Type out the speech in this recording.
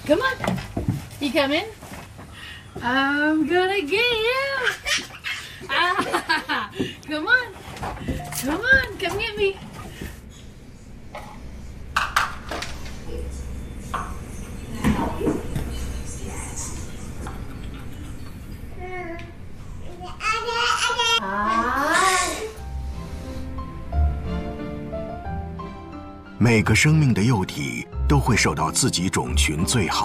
Come on. You coming? I'm gonna get you. Come on. Come on. Come get me. Ah. 每个生命的幼体都会受到自己种群最好